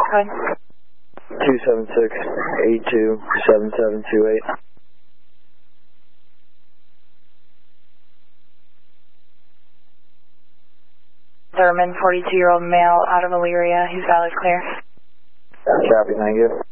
code? 276-82-7728. Thurman, 42-year-old male, out of Elyria. He's valid clear. Copy, thank you.